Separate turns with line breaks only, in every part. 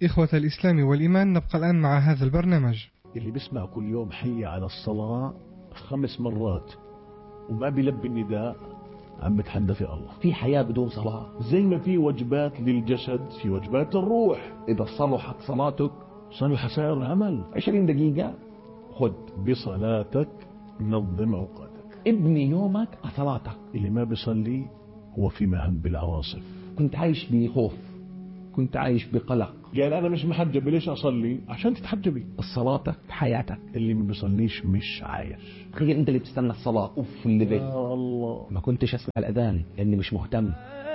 إخوة الإسلام والإيمان، نبقى الآن مع هذا البرنامج.
اللي بيسمع كل يوم حي على الصلاة 5 مرات وما بيلبي النداء عم بتحدى في الله.
في حياة بدون صلاة،
زي ما في وجبات للجسد في وجبات للروح.
إذا صلحت صلاتك
صلح سائر العمل.
20 دقيقة خد
بصلاتك نظم أوقاتك،
ابني يومك على صلاتك.
اللي ما بيصلي هو في مهب بالعواصف.
كنت عايش بخوف، كنت عايش بقلق.
قال أنا مش محجب، ليش أصلي؟ عشان تتحجبي.
صلاتك بحياتك.
اللي ما بيصليش مش عايش.
تخيل أنت اللي بتستنى الصلاة، أوف الليفل.
يا الله،
ما كنتش أسمع الأذان لأني مش مهتم.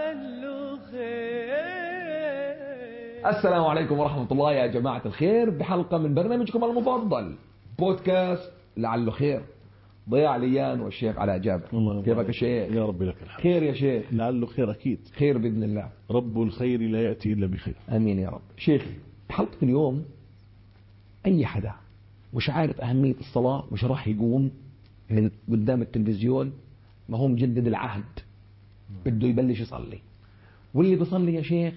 السلام عليكم ورحمة الله يا جماعة الخير، بحلقة من برنامجكم المفضل بودكاست لعله خير. ضياء عليان والشيخ علاء جابر. كيفك يا شيخ؟
يا رب لك الحمد.
خير يا شيخ؟
لعله خير أكيد.
خير بإذن الله.
رب الخير لا يأتي إلا بخير.
آمين يا رب. شيخي، بحلقة اليوم أي حدا مش عارف أهمية الصلاة مش راح يقوم من قدام التلفزيون، ما هو مجدد العهد بده يبلش يصلي. واللي بيصلي يا شيخ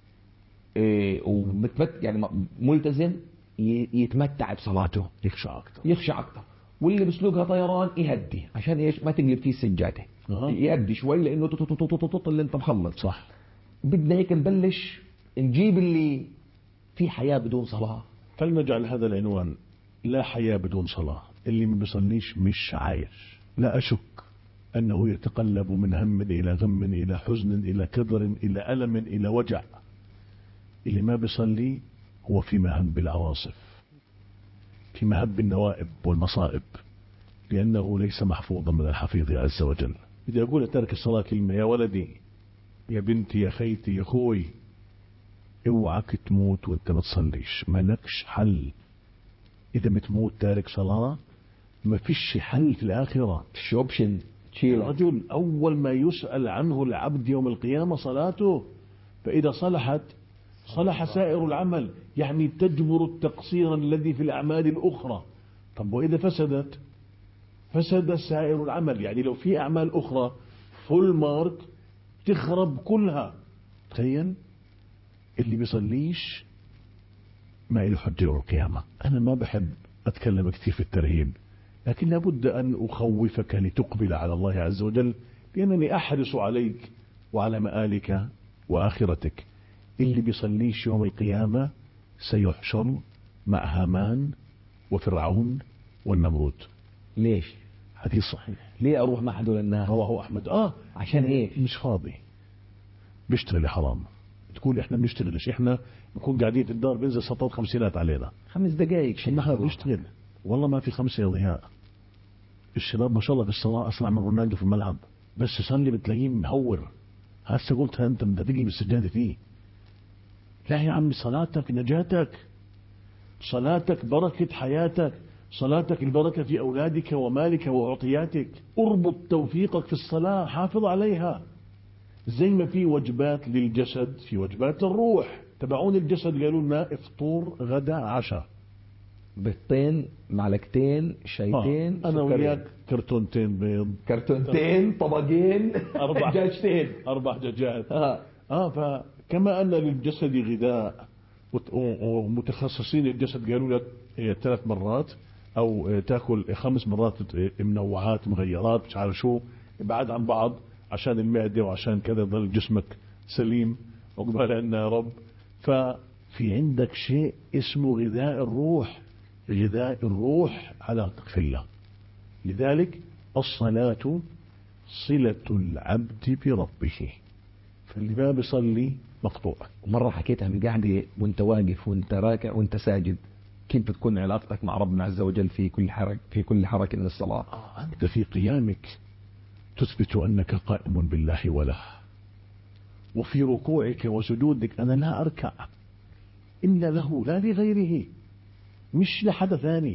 يعني ملتزم يتمتع بصلاته، يخشع أكتر. واللي بسلوكها طيران يهدي عشان ايش؟ ما تقلب فيه السجاده. يهدي شوي لانه اللي انت مخلص.
صح.
بدنا هيك نبلش نجيب اللي في حياه بدون صلاه.
فلنجعل هذا العنوان: لا حياة بدون صلاة. اللي ما بيصليش مش عايش. لا أشك أنه يتقلب من هم إلى غم إلى حزن إلى كدر إلى ألم إلى وجع. اللي ما بيصلي هو في مهب بالعواصف، في مهب النوائب والمصائب، لأنه ليس محفوظا من الحفيظ عز وجل. بدي أقول ترك الصلاة كلمة: يا ولدي، يا بنتي، يا خيتي، يا أخوي، اوعك تموت وانت ما تصليش. ما لكش حل. إذا بتموت تارك صلاة ما فيش حل في الآخرة.
شوبشن تشيل.
الرجل أول ما يسأل عنه العبد يوم القيامة صلاته، فإذا صلحت صلح سائر العمل، يعني تجبر التقصير الذي في الأعمال الأخرى. طب وإذا فسدت؟ فسد سائر العمل، يعني لو في أعمال أخرى فول مارك تخرب كلها. تخيل اللي بيصليش ما له حجة يوم القيامة. أنا ما بحب أتكلم كثير في الترهيب، لكن لابد أن أخوفك لتقبل على الله عز وجل، لأنني أحرص عليك وعلى مآلك وآخرتك. اللي بيصليش يوم القيامة سيحشر مع هامان وفرعون والنمرود.
ليش؟
حديث صحيح.
ليه أروح مع هدول الناس؟
رواه أحمد.
عشان إيه؟
مش فاضي، بيشتغل حرام. تقول إحنا بنشتغلش، إحنا بنكون قاعدين في الدار بنزل سطات 50 علينا
5 دقائق شيء.
ما بنشتغل والله، ما في 5 ضياء. الشباب ما شاء الله في الصلاة أسرع من رونالدو في الملعب، بس يصلي بتلاقيه مهور. هسه قلتها أنت بدك تجي بالسجادة فيه. لا يا عمي، صلاتك نجاتك، صلاتك بركة حياتك، صلاتك البركة في أولادك ومالك وعطياتك. اربط توفيقك في الصلاة، حافظ عليها. زي ما في وجبات للجسد في وجبات للروح. تبعون الجسد قالوا لنا افطور غدا عشاء،
بيضتين، معلقتين، شايتين،
أنا وياك كرتونتين بيض،
كرتونتين، طبقين،
4
دجاجتين،
4 دجاجات. فكما أن للجسد غذاء، ومتخصصين الجسد قالوا لك 3 مرات أو تأكل 5 مرات منوعات مغيرات مش عارف شو، بعد عن بعض عشان المعدة وعشان كذا يظل جسمك سليم وقبل عنا يا رب. ففي عندك شيء اسمه غذاء الروح. غذاء الروح على الله. لذلك الصلاة صلة العبد بربه، فاللي ما بيصلي مقطوع.
مرة حكيتها من قاعدة وانت واقف وانت راكع وانت ساجد، كيف بتكون علاقتك مع ربنا عز وجل في كل حركة من الصلاة.
أنت في قيامك تثبت أنك قائم بالله وله، وفي ركوعك وسجودك أنا لا أركع إلا له لا لغيره، مش لحد ثاني.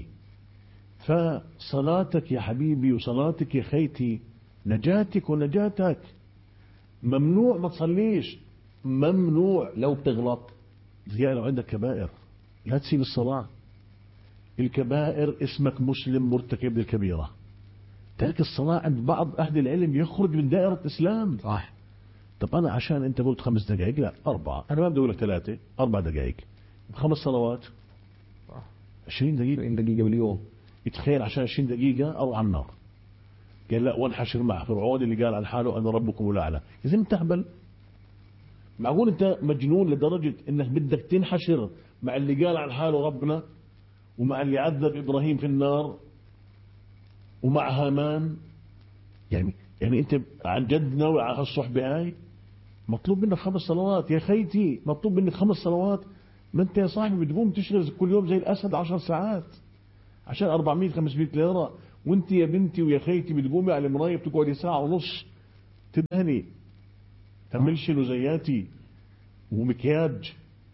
فصلاتك يا حبيبي وصلاتك يا خيتي نجاتك ونجاتك. ممنوع ما تصليش، ممنوع.
لو بتغلط
لو عندك كبائر لا تسيب الصلاة. الكبائر اسمك مسلم مرتكب للكبيرة. ترك الصلاة عند بعض أهل العلم يخرج من دائرة الإسلام.
صح.
طب أنا عشان أنت قلت 5 دقائق، لا 4، أنا ما بدي أقول لك 3 4 دقائق. 5 صلوات 20 دقيقة
20 دقيقة باليوم.
يتخيل عشان 20 دقيقة أروح على النار. قال لا وانحشر مع فرعون اللي قال عن حاله أنا ربكم الأعلى. يا زلمة تهبل، معقول أنت مجنون لدرجة أنك بدك تنحشر مع اللي قال عن حاله ربنا ومع اللي عذب إبراهيم في النار ومع هامان؟ يعني أنت عن جد ناوي على هالصحبة هاي؟ مطلوب منك 5 صلوات يا خيتي، مطلوب منك 5 صلوات. ما أنت يا صاحبي بتقوم تشتغل كل يوم زي الأسد 10 ساعات عشان 400 500 ليرة، وانت يا بنتي ويا خيتي بتقومي على المرايه بتقعدي ساعه ونص تدهني تعملي شنو زياتي ومكياج.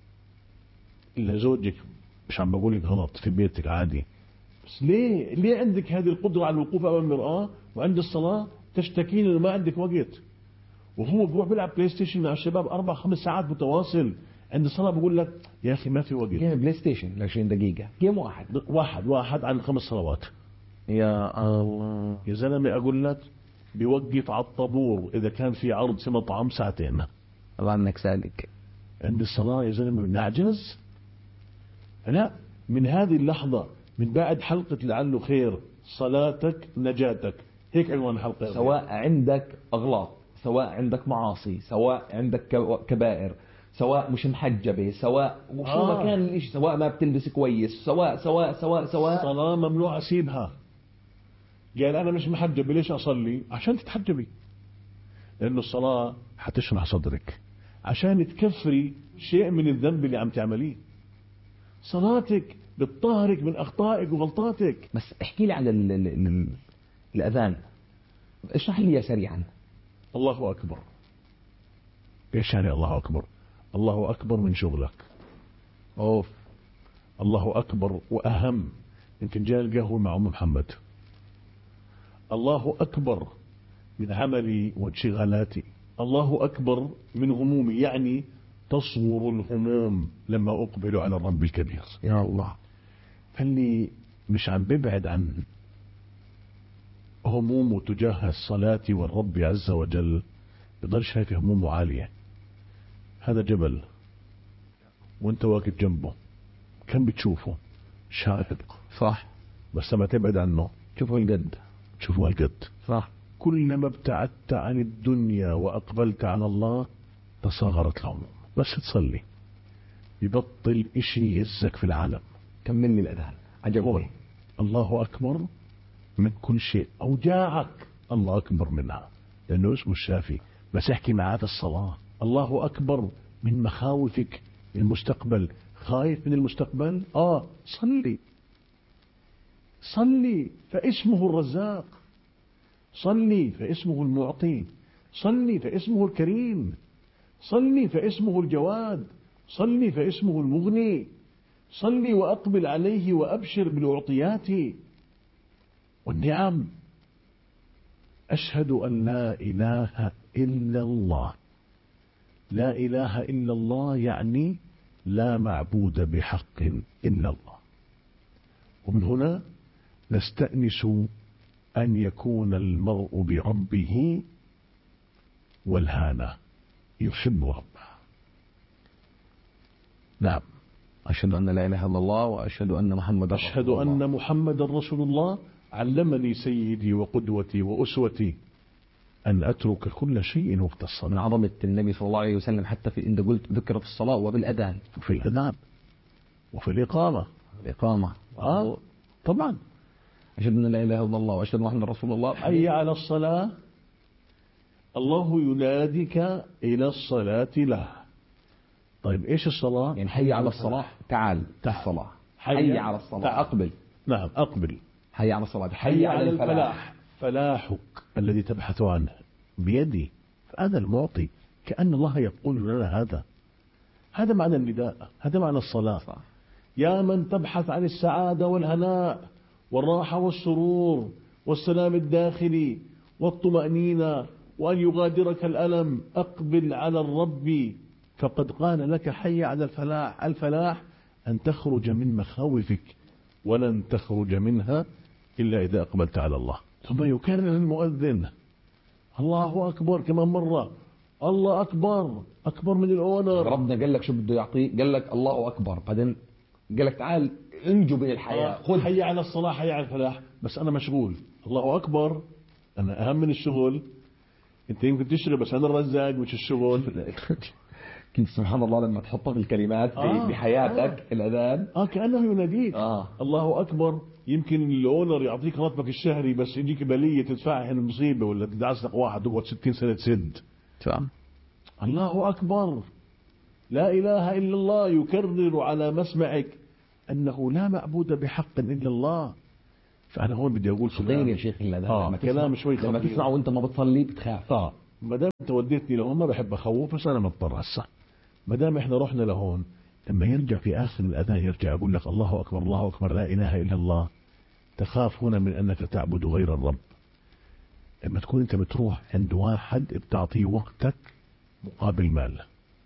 الا زوجك مش عم بقول لك غلط في بيتك عادي، بس ليه عندك هذه القدره على الوقوف امام المراه وعند الصلاه تشتكين انه ما عندك وقت؟ وهو بروح بيلعب بلاي ستيشن مع الشباب 4 5 ساعات متواصل، عند الصلاه بقول لك يا اخي ما في وقت.
جيم بلاي ستيشن 20 دقيقة، جيم
واحد عن 5 صلوات.
يا الله
يا زلمة أقول لك بيوقف على الطابور إذا كان في عرض في مطعم 2 ساعتين.
الله عنك سالك.
عند الصلاة يا زلمة بنعجز. لا، من هذه اللحظة من بعد حلقة لعله خير صلاتك نجاتك، هيك عنوان الحلقة.
سواء عندك أغلاط، سواء عندك معاصي، سواء عندك كبائر، سواء مش محجبة، سواء شو ما كان الإشي، سواء ما بتلبس كويس، سواء
الصلاة ممنوع أسيبها. قال أنا مش محجبة ليش أصلي؟ عشان تتحجبي، لأنه الصلاة حتشرح صدرك عشان تكفري شيء من الذنب اللي عم تعمليه. صلاتك بتطهرك من أخطائك وغلطاتك.
بس احكي لي عن الأذان، اشرح لي سريعا.
الله أكبر. ايش يعني الله أكبر؟ الله أكبر من شغلك.
أوف.
الله أكبر وأهم من فنجان القهوة مع أم محمد. الله أكبر من عملي وانشغالاتي. الله أكبر من همومي، يعني تصور الهموم لما أقبل على الرب الكبير.
يا الله.
فاللي مش عم ببعد عن همومه تجاه الصلاة والرب عز وجل بضل شايف همومه عالية. هذا جبل وانت واقف جنبه كم بتشوفه شاهق
صح،
بس لما تبعد عنه
شوفوا القد،
شوفوا القد.
صح.
كلما ابتعدت عن الدنيا وأقبلت على الله تصغرت الهموم. بس تصلي يبطل إشي يهزك في العالم.
كملني الأذان عجبني.
الله أكبر من كل شيء. أوجاعك الله أكبر منها لأنه اسمه الشافي، بس احكي معاه في الصلاة. الله أكبر من مخاوفك المستقبل. خايف من المستقبل؟ صلي فاسمه الرزاق، صلي فاسمه المعطي، صلي فاسمه الكريم، صلي فاسمه الجواد، صلي فاسمه المغني، صلي وأقبل عليه وأبشر بالأعطيات والنعم. أشهد أن لا إله إلا الله. لا إله إلا الله يعني لا معبود بحق إلا الله. ومن هنا نستأنس أن يكون المرء بربه والهانة يحب ربه. نعم.
أشهد أن لا إله إلا الله وأشهد أن محمد رسول الله.
أشهد أن محمد رسول الله. علمني سيدي وقدوتي وأسوتي أن أترك كل شيء وقت الصلاة.
من عظمة النبي صلى الله عليه وسلم حتى في إن قلت ذكر في الصلاة وبالأذان
وفي الأذان وفي الإقامة. طبعا.
أشهد أن لا إله إلا الله وأشهد أن محمد رسول الله.
حي على الصلاة. الله يناديك إلى الصلاة له. طيب إيش الصلاة؟
يعني حي على الصلاة، تعال الصلاة. حي على الصلاة، أقبل.
نعم أقبل.
حي على الصلاة.
حي على الفلاح. فلاحك الذي تبحث عنه بيدي، فأنا المعطي. كأن الله يقول لنا هذا معنى النداء، هذا معنى الصلاة.
صح.
يا من تبحث عن السعادة والهناء والراحة والسرور والسلام الداخلي والطمأنينة وأن يغادرك الألم، أقبل على الرب فقد قال لك حي على الفلاح. الفلاح أن تخرج من مخاوفك ولن تخرج منها إلا إذا أقبلت على الله. ثم يكرر المؤذن الله أكبر كمان مرة. الله أكبر، أكبر من الأونر.
ربنا قال لك شو بده يعطيه؟ قال لك الله أكبر، بعدين قال لك تعال انجو من الحياة، خذ.
حي على الصلاة، حي على الفلاح. بس أنا مشغول، الله أكبر، أنا أهم من الشغل. أنت يمكن تشتغل بس أنا الرزاق مش الشغل.
كيف سبحان الله لما تحطها في الكلمات بحياتك. الأذان
كأنه يناديك. الله أكبر. يمكن الأونر يعطيك راتبك الشهري، بس يجيك بلية تدفعها المصيبة، ولا تدعسك واحد تقعد 60 سنة تسد.
تمام.
الله أكبر، لا إله إلا الله، يكرر على مسمعك أنه لا معبود بحق إلا الله. فأنا هون بدي أقول
خطير يا شيخ الأذان.
كلام شوي خطير.
لما تسمع وأنت ما بتصلي بتخاف.
ما دام أنت وديتني لهون، ما بحب أخوف، بس أنا مضطر هسه. ما دام إحنا رحنا لهون، لما يرجع في آخر الأذان يرجع يقول لك الله أكبر، الله أكبر، لا إله إلا الله، تخاف هنا من أنك تعبد غير الرب. لما تكون أنت بتروح عند واحد بتعطيه وقتك مقابل مال،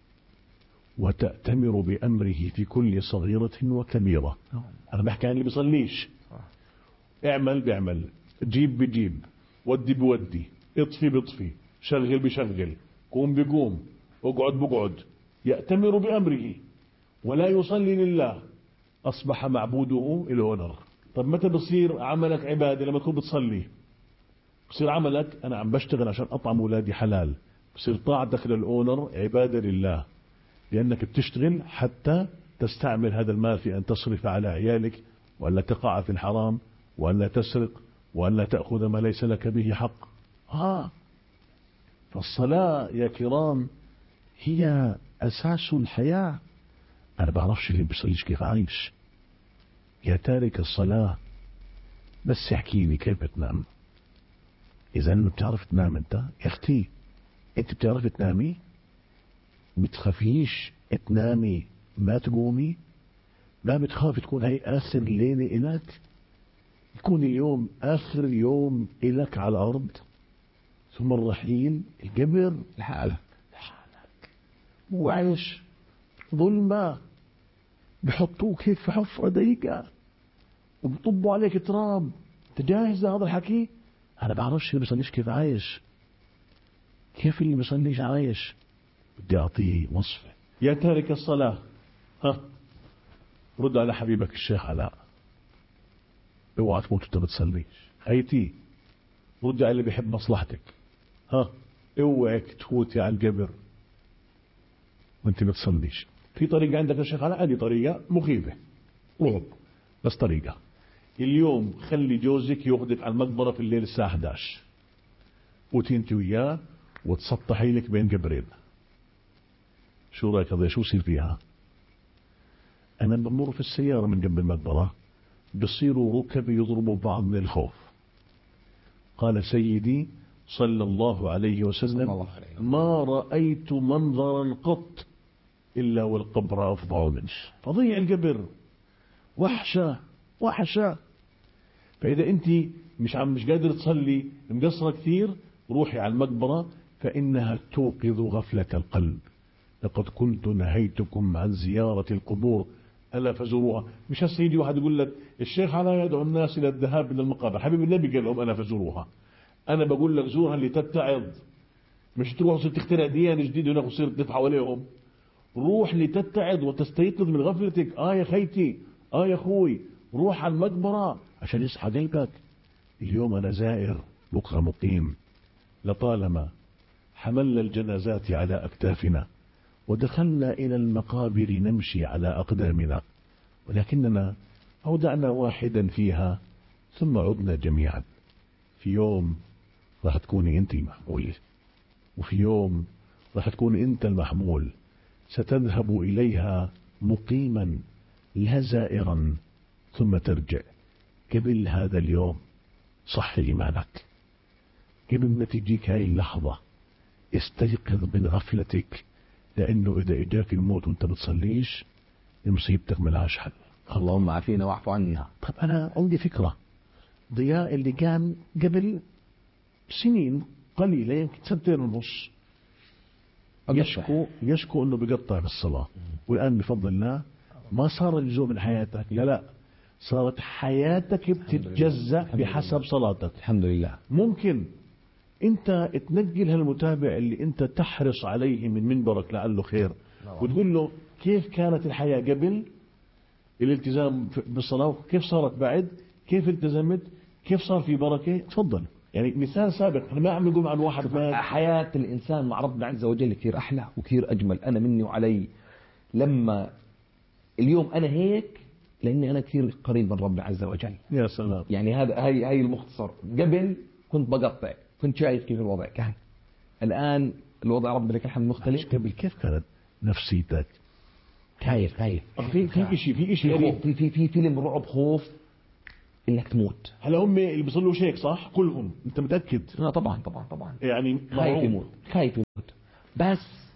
وتأتمر بأمره في كل صغيرة وكبيرة. أنا بحكي عن اللي بيصليش. اعمل بيعمل، جيب بجيب، ودي بودي، اطفي بيطفي، شغل بشغل، قوم بقوم، اقعد بقعد، يأتمر بأمره ولا يصلي لله، أصبح معبوده الأونر. طب متى بصير عملك عبادة؟ لما تكون بتصلي. بصير عملك أنا عم بشتغل عشان أطعم أولادي حلال. بصير طاعتك للأونر عبادة لله، لأنك بتشتغل حتى تستعمل هذا المال في أن تصرف على عيالك، وألا تقع في الحرام، وألا تسرق، وألا تأخذ ما ليس لك به حق. فالصلاة يا كرام هي أساس الحياة. أنا بعرفش اللي بيصليش كيف عايش. يا تارك الصلاة، بس احكي لي كيف تنام. إذا ما بتعرف تنام أنت يا أختي، أنت بتعرف تنامي؟ بتخافيش تنامي ما تقومي؟ ما بتخاف تكون هي آخر ليلة إلك؟ يكون اليوم آخر يوم إلك على الأرض، ثم الرحيل، القبر لحالك. وعيش ظلمة، بحطوك هيك في حفرة ضيقة وبطبوا عليك تراب. انت جاهز لهذا الحكي؟ انا بعرفش اللي بيصليش كيف عايش. كيف اللي بيصليش عايش؟ بدي اعطيه وصفة. يا تارك الصلاة، رد على حبيبك الشيخ علاء، اوعى تموت وانت بتصليش. خيتي رد على اللي بيحب مصلحتك، اوعك تفوتي على القبر وانت بتصليش. في طريقة عندك يا شيخ علاء، هذه طريقة مخيفة رعب، بس طريقة. اليوم خلي جوزك ياخذك على المقبرة في الليل الساعة 11، وتنتي وياه وتسطحي لك بين قبرين. شو رايك هذا؟ شو يصير فيها؟ انا بمر في السيارة من جنب المقبرة، بصيروا ركبي يضربوا بعض من الخوف. قال سيدي صلى الله عليه وسلم: ما رأيت منظرا قط إلا والقبر أفضع منه. فضيع القبر وحشة وحشة. فإذا أنت مش قادر تصلي، مقصرة كثير، روحي على المقبرة، فإنها توقظ غفلة القلب. لقد كنت نهيتكم عن زيارة القبور ألا فزوروها. مش هسيدي واحد يقول لك الشيخ على يدعو الناس إلى الذهاب إلى المقابر. حبيب النبي قال لهم ألا فزوروها. أنا بقول لك زورها لتتعظ، مش تروح تصير تخترع ديانة جديدة هناك وتصير تدفع عليهم. روح لتتعظ وتستيقظ من غفلتك. يا خيتي، يا أخوي، روح على المقبرة عشان يصحى قلبك. اليوم أنا زائر، بكرة مقيم. لطالما حملنا الجنازات على أكتافنا ودخلنا إلى المقابر نمشي على أقدامنا، ولكننا أودعنا واحدا فيها ثم عدنا جميعا. في يوم راح تكوني أنت المحمول، وفي يوم راح تكون أنت المحمول. ستذهب إليها مقيما لا زائرا، ثم ترجع. قبل هذا اليوم صح إيمانك، قبل ما تجيك هاي اللحظة استيقظ من غفلتك، لأنه إذا إجاك الموت وانت بتصليش مصيبتك ملهاش حل.
اللهم عافينا واعف عنا.
طب أنا عندي فكرة. ضياء اللي كان قبل سنين قليلة، يمكن 2.5 سنين، يشكو أنه بقطع بالصلاة، والآن بفضل الله ما صار الجزء من حياتك. لا، صارت حياتك بتتجزأ بحسب صلاتك.
الحمد لله.
ممكن انت تنقل هالمتابع اللي انت تحرص عليه من منبرك لعله خير، وتقول له كيف كانت الحياة قبل الالتزام بالصلاة، كيف صارت بعد، كيف التزمت، كيف صار في بركة. تفضل، يعني مثال سابق. احنا ما عم نقوم عن واحد مات.
حياة الإنسان مع ربنا عز وجل كثير أحلى وكثير أجمل. أنا مني وعلي لما اليوم أنا هيك لأني أنا كثير قريب من ربنا عز وجل.
يا سلام.
يعني هاي المختصر. قبل كنت بقطع، كنت شايف كيف الوضع كان. الآن الوضع ربنا لك الحمد مختلف.
قبل كيف كانت نفسيتك؟
خايف
في شيء
في فيلم رعب، خوف انك تموت.
هلا هم اللي بيصلوا هيك صح كلهم؟ انت متاكد؟
لا طبعا
يعني
خايف يموت. بس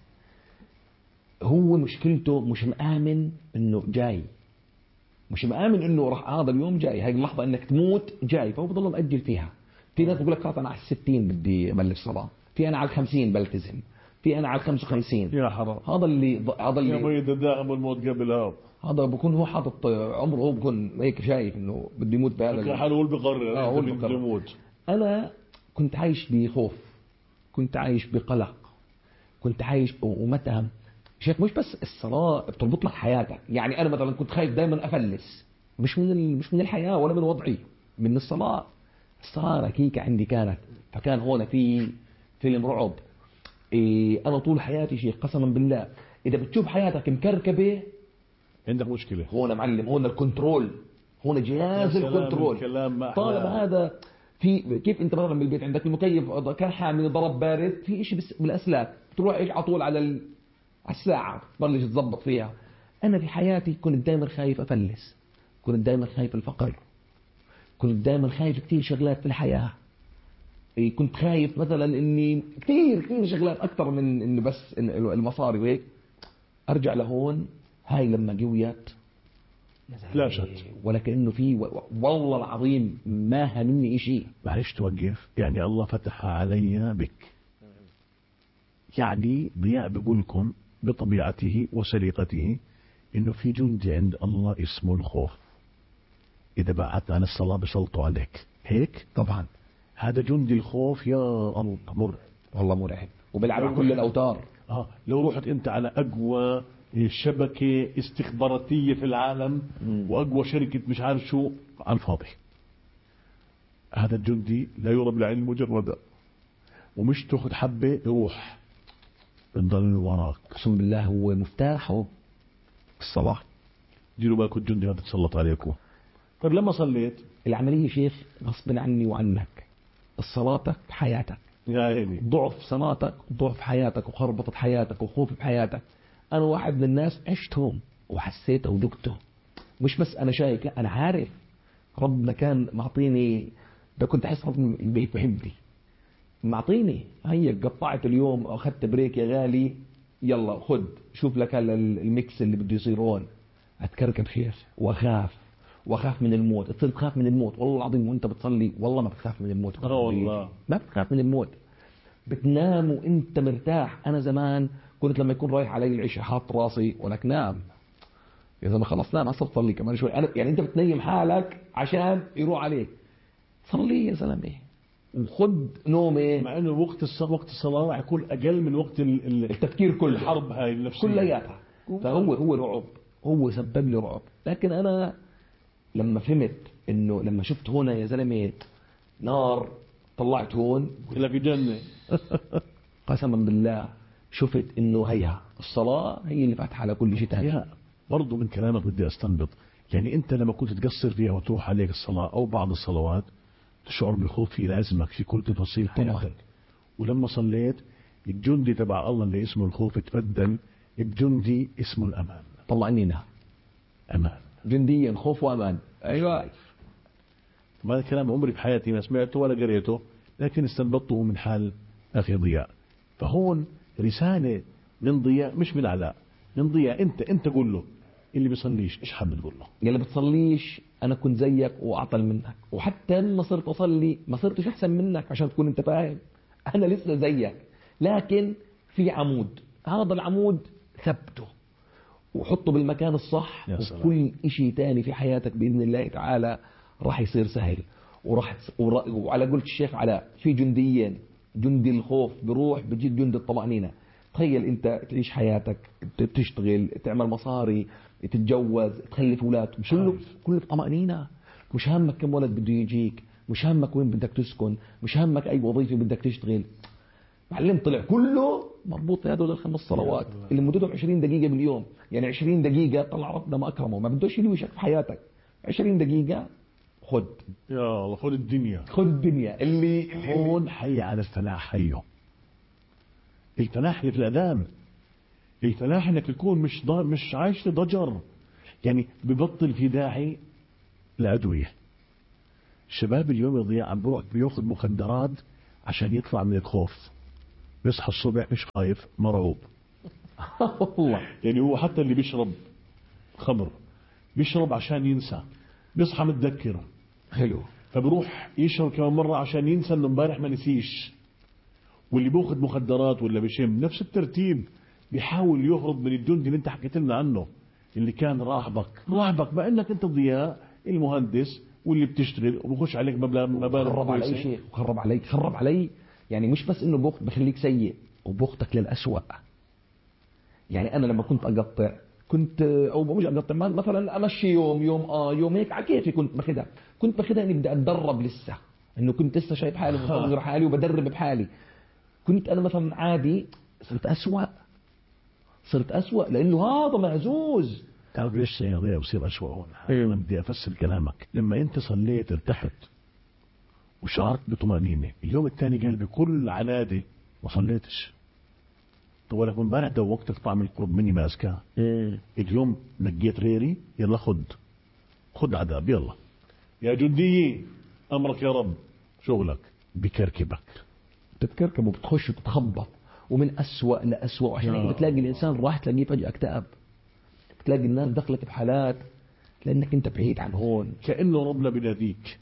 هو مشكلته مش مآمن انه جاي، مش مآمن انه راح هذا اليوم جاي، هاي اللحظه انك تموت جاي، فهو بضل مأجل فيها. في ناس بقول لك خلاص انا على 60 بدي ابلش صلاه، في انا على 50 بلتزم، في انا على 55.
يا حرام.
هذا اللي
يا بيض الدائم الموت قبل
هذا بكون هو حاطط عمره، هو بكون هيك شايف انه بده يموت بهذا
حاله. هو اللي بيقرر
هو
بده يموت.
انا كنت عايش بخوف، كنت عايش بقلق، كنت عايش ومتى شيخ مش بس الصلاه بتربط لك حياتك. يعني انا مثلا كنت خايف دائما افلس، مش من الحياه ولا من وضعي، من الصلاه. الصلاه ركيكه عندي كانت، فكان هون في فيلم رعب. انا طول حياتي شيخ قسما بالله اذا بتشوف حياتك مكركبه
عندك مشكله.
هون معلم، هون الكنترول، هون جهاز الكنترول. طالما هذا في كيف انت مثلا بالبيت عندك المكيف كان حامي ضرب بارد، في شيء بالاسلاك تروح ايش على طول على الساعه تبلش تظبط فيها. انا في حياتي كنت دائما خايف افلس، كنت دائما خايف الفقر، كنت دائما خايف كثير شغلات في الحياه. كنت خايف مثلا اني كثير شغلات اكثر من انه بس المصاري وهيك. ارجع لهون، هاي لما قويت
لا شك
ولا كأنه في والله العظيم ما همني شيء.
معلش توقف. يعني الله فتح علي بك. يعني ضياء بيقول لكم بطبيعته وسليقته انه في جندي عند الله اسمه الخوف، اذا بعدت عن الصلاة بسلطوا عليك. هيك
طبعا
هذا جندي الخوف. يا الله مر
والله مرعب وبيلعب كل الاوتار.
لو رحت انت على اقوى شبكة استخباراتية في العالم واقوى شركة مش عارف شو، على الفاضي. هذا الجندي لا يضرب العين مجردا، ومش تاخذ حبة يروح بنضل وراك.
اقسم بالله هو مفتاحه الصلاة.
ديروا بالكم الجندي هذا تسلط عليكم. طيب لما صليت
العملية شيخ غصب عني وعنك، صلاتك حياتك.
يا عيني
ضعف صلاتك ضعف حياتك، وخربطت حياتك وخوف بحياتك. أنا واحد من الناس عشتهم وحسيته وذقته، مش بس أنا شايف، لا أنا عارف. ربنا كان معطيني، ده كنت أحس ربنا البيت بحبني، معطيني هيا قطعت اليوم أخذت بريك يا غالي، يلا خد شوف لك الميكس اللي بده يصير هون. أتكركب خير وأخاف من الموت. تصير تخاف من الموت والله العظيم وأنت بتصلي، والله ما بتخاف من الموت.
والله
ما بتخاف من الموت، بتنام وأنت مرتاح. أنا زمان كنت لما يكون رايح علي العشاء حاط راسي ولك نام يا زلمة، خلص نام أصلا تصلي كمان شوي. أنا يعني أنت بتنيم حالك عشان يروح عليك. صلي يا زلمة وخد نومه،
مع انه وقت الصلاه راح يكون اقل من وقت
التفكير كله،
الحرب هاي النفسيه
كلياتها. فهو رعب، هو سبب لي رعب. لكن انا لما فهمت انه لما شفت هنا يا زلمه نار، طلعت هون
الا في جنه
قسما بالله شفت انه هيها الصلاه هي اللي فاتحه على كل شيء ثاني.
برضه من كلامك بدي استنبط، يعني انت لما كنت تقصر فيها وتروح عليك الصلاه او بعض الصلوات تشعر بالخوف في لازمك في كل تفاصيل حياتك. ولما صليت الجندي تبع الله اللي اسمه الخوف تبدل بجندي اسمه الأمان.
طلعني لها
أمان،
جنديا خوف وأمان. أيوة،
ما هذا كلام عمري بحياتي ما سمعته ولا قريته، لكن استنبطته من حال أخي ضياء. فهون رسالة من ضياء مش من علاء، من ضياء. انت قول له اللي بيصليش ايش حابب تقول له؟
يلي بتصليش انا كنت زيك واعطل منك، وحتى لما صرت اصلي ما صرتش احسن منك عشان تكون انت فاهم. انا لسه زيك، لكن في عمود، هذا العمود ثبته وحطه بالمكان الصح، وكل شيء تاني في حياتك باذن الله تعالى راح يصير سهل. وعلى قولة الشيخ علاء في جنديين جندي الخوف بروح بجيب جندي الطمأنينة. تخيل أنت تعيش حياتك، تشتغل، تعمل مصاري، تتجوز، تخلف أولاد، كله بطمأنينة. مش همك كم ولد بده يجيك، مش همك وين بدك تسكن، مش همك أي وظيفة بدك تشتغل. معلم طلع كله مربوط بهذول الخمس صلوات اللي مدتهم 20 دقيقة باليوم. يعني 20 دقيقة طلع ربنا ما أكرمه، ما بدوش يلوشك في حياتك. 20 دقيقة خد
يا الله، خد الدنيا،
خد الدنيا. اللي
هون حي على الفلاح. حيه الفلاح اللي في الأذان، الفلاح انك تكون مش عايش في ضجر. يعني ببطل في داعي الأدوية. الشباب اليوم يضيع عم بروح بياخذ مخدرات عشان يطلع من الخوف. بيصحى الصبح مش خايف، مرعوب.
والله
يعني هو حتى اللي بيشرب خمر بيشرب عشان ينسى، بيصحى متذكر،
حلو.
فبروح يشرب كمان مرة عشان ينسى انه امبارح ما نسيش. واللي بياخذ مخدرات ولا بيشم نفس الترتيب، بيحاول يهرب من الجندي اللي انت حكيت لنا عنه، اللي كان راهبك بقى انك انت ضياء المهندس واللي بتشتغل وبخش عليك مبالغ
خرب علي
كويسة.
شيخ، خرب علي. يعني مش بس انه بخليك سيء، وبوقتك للأسوأ. يعني انا لما كنت اقطع، كنت او مش اقطع، مثلا امشي يوم هيك على كيفي. كنت باخذها اني بدي اتدرب لسه، انه كنت لسه شايف حالي مصغر حالي وبدرب بحالي. كنت انا مثلا عادي، صرت أسوأ لانه هذا معزوز.
تعرف ليش سيضيع ويصير أسوأ هون؟ أنا بدي أفسر كلامك. لما أنت صليت ارتحت وشعرت بطمأنينة، اليوم الثاني قال بكل عنادة ما صليتش. طب ولك امبارح دوقتك طعم القرب مني ما أزكاه. اليوم نقيت غيري، يلا خد عذاب، يلا يا جندي أمرك يا رب. شغلك بكركبك،
بتتكركب وبتخش وتتخبط، ومن أسوأ لأسوأ. عشان هيك بتلاقي الإنسان راح تلاقيه فجأة اكتئب. بتلاقي الناس دخلت بحالات لأنك أنت بعيد عن هون.
كأنه ربنا بيناديك،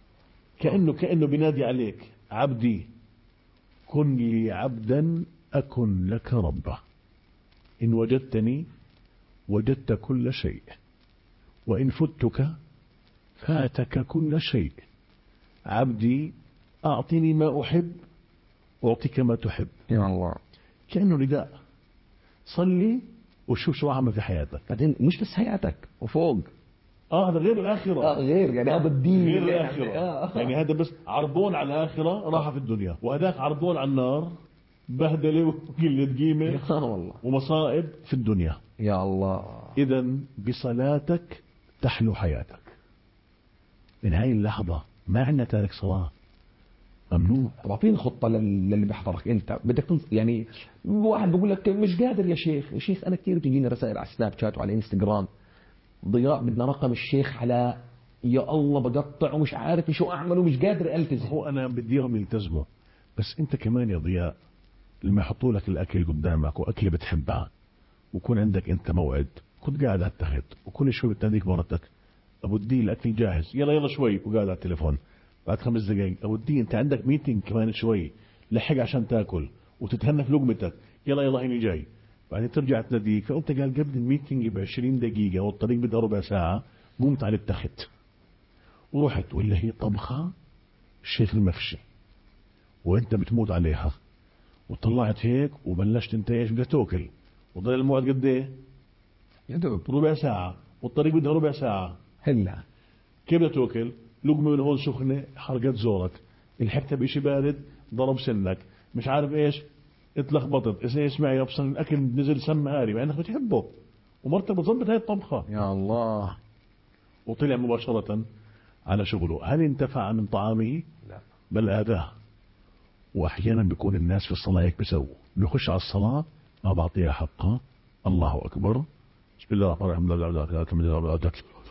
كأنه بينادي عليك: عبدي كن لي عبدا أكن لك ربا، إن وجدتني وجدت كل شيء، وإن فتك فاتك كل شيء. عبدي أعطني ما أحب أعطيك ما تحب.
يا الله.
كأنه نداء. صلي وشوف شو عمل في حياتك.
بعدين مش بس حياتك وفوق.
هذا غير الآخرة.
غير يعني هذا الدين
غير الآخرة. يعني هذا بس عرضون على الآخرة، راحة في الدنيا، وهذاك عرضون على النار، بهدلة وقلة قيمة
والله
ومصائب في الدنيا.
يا الله.
إذا بصلاتك تحلو حياتك. من هاي اللحظة ما عندنا تارك صلاة، ممنوع.
طبعا في خطة للي بيحضرك. انت بدك يعني واحد بقول لك مش قادر يا شيخ انا كثير بتجيني رسائل على سناب شات وعلى انستغرام: ضياء بدنا رقم الشيخ علاء، يا الله بقطع ومش عارف شو اعمل ومش قادر التزم.
هو انا بدي اياهم يلتزموا، بس انت كمان يا ضياء لما يحطوا لك الاكل قدامك واكل بتحبها، ويكون عندك انت موعد، كنت قاعد على التخت وكل شوي بتناديك مرتك: ابو الدين الاكل جاهز، يلا شوي، وقاعد على التليفون. بعد 5 دقائق: ابو الدين انت عندك ميتنج كمان شوي، لحق عشان تاكل وتتهنى في لقمتك، يلا هيني جاي. بعدين ترجع تناديك، فانت قال قبل الميتنج ب20 دقيقه والطريق بدها ربع ساعه، قمت على التخت ورحت، ولا هي طبخه الشيخ المفشي وانت بتموت عليها، وطلعت هيك وبلشت انت ايش بدك تاكل، وضل الموعد قد ايه؟
يا دوب
ربع ساعه، والطريق بدها ربع ساعه.
هلا
كيف بدك تاكل؟ لقمه من هون سخنه حرقت زورك، الحكتها بشي بارد ضرب سنك، مش عارف ايش، اتلخبطت، اسمعي ابصر الاكل نزل سم هاري مع انك بتحبه، ومرتك بتظبط هاي الطبخه.
يا الله.
وطلع مباشره على شغله. هل انتفع من طعامه؟
لا،
بل آذاه. واحيانا بيكون الناس في الصلاه هيك بيسووا، بيخش على الصلاه ما بعطيها حقها، الله اكبر، بسم الله الرحمن الرحيم،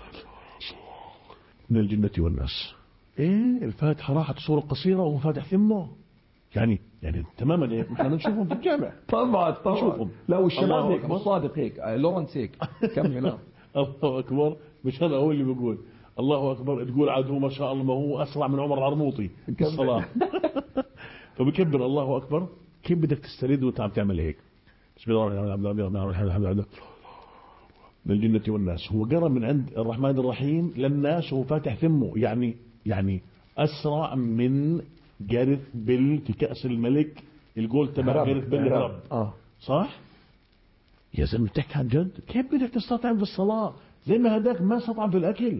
من الجنة والناس. ايه الفاتحة راحت صورة قصيرة وهو فاتح ثمه. يعني تماما ايه، احنا بنشوفهم في الجامع.
طبعا
نشوفهم.
لا والشباب
الله
هيك، ابو صادق هيك، لورنس هيك كمل.
الله اكبر. مش انا هو اللي بقول الله اكبر، تقول عاد هو ما شاء الله، ما هو اسرع من عمر العرموطي في الصلاة. فبكبر الله اكبر. كيف بدك تسترد وانت عم تعمل هيك؟ بسم الله الرحمن الرحيم، من الجنة والناس. هو قرأ من عند الرحمن الرحيم للناس وهو فاتح ثمه، يعني أسرع من جارث بيل في كأس الملك، الجول تبع جارث بيل هرب. صح يا زلمة، بتحكي عن جد؟ كيف بدك تستطعم في الصلاة زي ما هداك ما استطعم في الأكل؟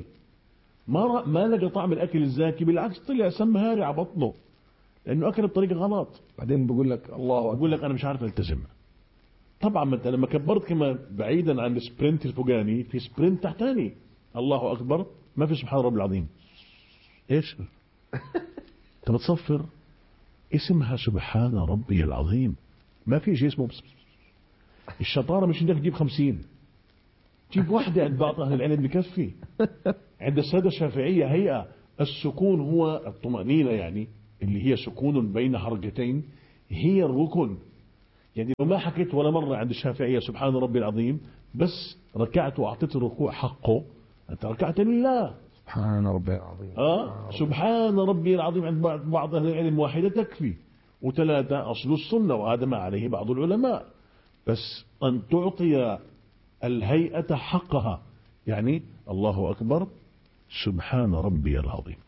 ما لقى طعم الأكل الزاكي، بالعكس طلع سم هاري على بطنه لأنه أكل بطريقة غلط.
بعدين بقول لك الله
بقول لك أنا مش عارف ألتزم. طبعا ما أنت لما كبرت كمان بعيدا عن السبرنت الفوقاني في سبرنت تحتاني، الله أكبر ما في سبحان رب العظيم. إيش أنت بتصفر اسمها سبحان ربي العظيم، ما في شيء اسمه الشطارة مش انك تجيب 50، جيب واحدة. عند بعض أهل العلم بكفي. عند السادة الشافعية هيئة السكون هو الطمأنينة، يعني اللي هي سكون بين حركتين هي الركن. يعني لو ما حكيت ولا مرة عند الشافعية سبحان ربي العظيم بس ركعت وأعطيت الركوع حقه، أنت ركعت لله.
سبحان ربي العظيم.
سبحان ربي العظيم عند بعض أهل العلم واحدة تكفي، وثلاثة أصل السنة وهذا ما عليه بعض العلماء. بس أن تعطي الهيئة حقها، يعني الله أكبر سبحان ربي العظيم،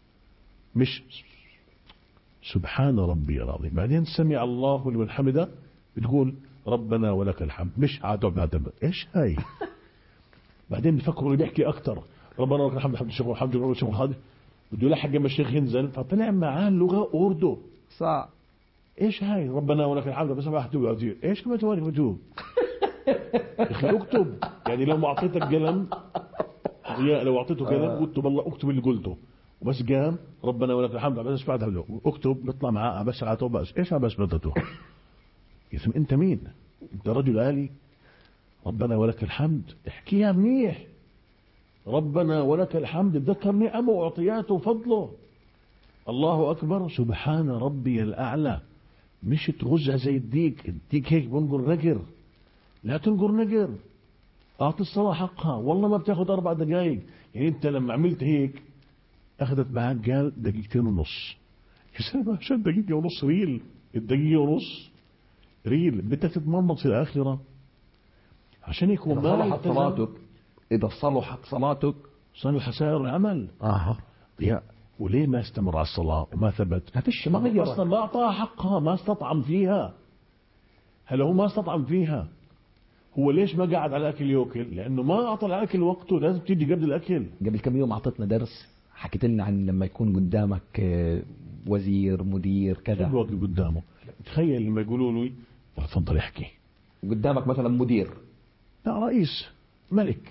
مش سبحان ربي العظيم بعدين سمع الله لمن حمده بتقول ربنا ولك الحمد، مش عادوا ايش هاي. بعدين بفكروا اللي بيحكي اكثر ربنا ولك الحمد حمد الشيخ وحمد الشيخ هذا بده يلحق لما الشيخ ينزل، فطلع معاه لغه اردو
صح.
ايش هاي ربنا ولك الحمد بس ما حتوقع وزير ايش كما تواري وجوه اخي اكتب. يعني لو ما اعطيتك قلم لو اعطيته قلم قلت والله اكتب اللي قلته وبس قام ربنا ولك الحمد بس بعد هذا اكتب بيطلع معاه بس على بس ايش بس بدته يا اسم انت مين؟ انت رجل آلي. ربنا ولك الحمد احكيها منيح، ربنا ولك الحمد تذكر نعمه واعطياته وفضله. الله اكبر سبحان ربي الاعلى، مش تغزها زي الديك هيك بنقر نقر، لا تنقر نقر. اعطي الصلاة حقها، والله ما بتاخذ 4 دقائق. يعني انت لما عملت هيك اخذت معك قال 2.5 دقيقة. يا سلام عشان 1.5 دقيقة ريل، 1.5 دقيقة ريل بدك تتمنط في الآخرة. عشان يكون ما
صلحت صلاتك، إذا صلحت صلاتك
صلح سائر العمل. يا وليه ما استمر على الصلاة وما ثبت؟
ما غير
أصلا ما أعطاها حقها، ما استطعم فيها. هل هو ما استطعم فيها؟ هو ليش ما قاعد على الأكل يأكل؟ لأنه ما أعطى الأكل وقته، لازم تيجي قبل الأكل.
قبل كم يوم أعطتنا درس، حكيت لنا عن لما يكون قدامك وزير مدير كذا
الوقت قدامه. تخيل لما يقولوا له تفضل احكي
قدامك مثلا مدير،
لا رئيس ملك،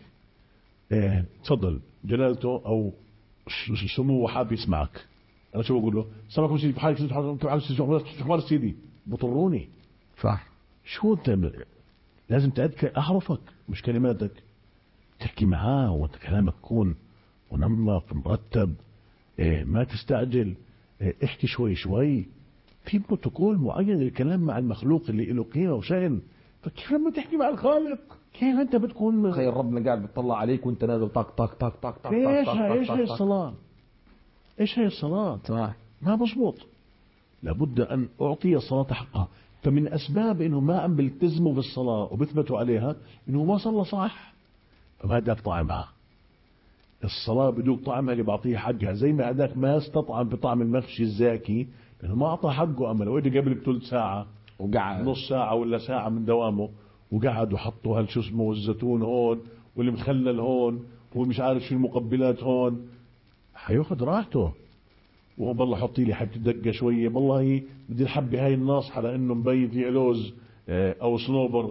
تفضل جلالته او سموه حاب يسمعك. انا شو بقول له؟ سمعكم سيدي بحالك اخبار سيدي بطروني.
صح.
شو انت لازم تأذكر احرفك مش كلماتك، تحكي معاه وانت كلامك يكون منمق مرتب، ما تستعجل، احكي شوي شوي في بروتوكول معين للكلام مع المخلوق اللي له قيمه وشأن. فكيف لما تحكي مع الخالق كيف انت بتكون
تخيل ربنا قاعد بتطلع عليك وانت نازل طق طق طق طق طق.
ايش هي الصلاة؟ ايش هي الصلاة؟
صح.
ما بصبط. لابد ان اعطي الصلاة حقها. فمن اسباب انه ما عم بيلتزموا بالصلاة وبيثبتوا عليها انه ما صلى صح، فما بدك طعمها. الصلاة بدوق طعمها اللي بعطيه حقها، زي ما هذاك ما استطعم بطعم المخشي الزاكي لانه ما اعطى حقه. اما لو اجى قبل بثلث ساعة
وقعد
نص ساعة ولا ساعة من دوامه وقعد وحطوا هالشو اسمه والزيتون هون والمخلل هون ومش عارف شو المقبلات هون، حياخذ راحته. والله حطي لي حبة دقة شوية، والله بدي الحبة هاي الناصحة لانه مبين فيها لوز او صنوبر.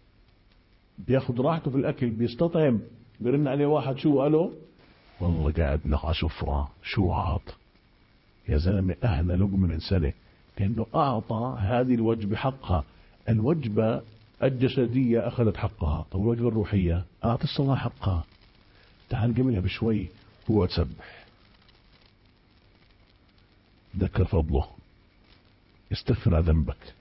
بياخذ راحته في الاكل، بيستطعم. بيرن عليه واحد شو قاله؟ والله قاعد على سفرة شو عاط يا زلمة، أهنى لقمة من سنة، لأنه أعطى هذه الوجبة حقها. الوجبة الجسدية أخذت حقها، طب الوجبة الروحية أعطي الصلاة حقها. تعال قبلها بشوي هو تسبح، ذكر فضله، استغفر على ذنبك،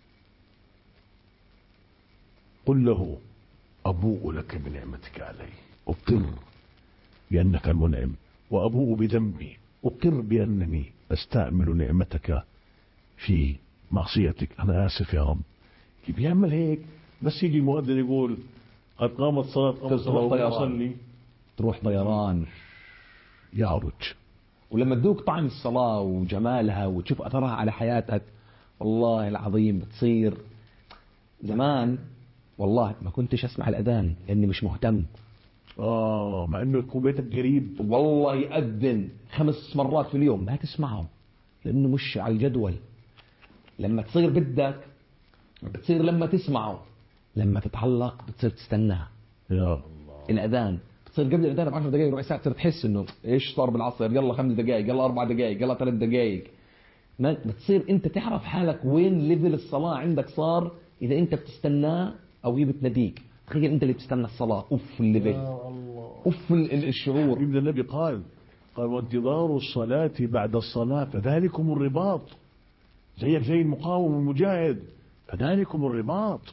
قل له أبوء لك بنعمتك علي، أقر بأنك المنعم، وأبوء بذنبي، أقر بأنني أستعمل نعمتك في معصيتك، أنا آسف يا رب. كيف يعمل هيك؟ بس يجي المؤذن يقول قد قامت صلاة
تروح طيران، تروح طيران،
يعرج
ولما تذوق طعم الصلاة وجمالها وتشوف أثرها على حياتك والله العظيم بتصير. زمان والله ما كنتش أسمع الأذان لأني مش مهتم.
مع انه يكون بيتك قريب.
والله يأذن 5 مرات في اليوم ما تسمعه لأنه مش على الجدول. لما تصير بدك بتصير لما تسمعه، لما تتعلق بتصير تستناه.
يا الله.
الأذان بتصير قبل الأذان ب10 دقائق ربع ساعة تصير تحس إنه إيش صار بالعصر، يلا 5 دقائق، يلا 4 دقائق، يلا 3 دقائق. ما بتصير أنت تعرف حالك وين ليفل الصلاة عندك صار إذا أنت بتستناه أو هي بتناديك. تخيل أنت اللي بتستنى الصلاة، أوف الليفل، أوف الشعور.
ابن النبي قال وانتظار الصلاة بعد الصلاة فذلكم الرباط. زي المقاوم والمجاهد، فذلكم الرباط.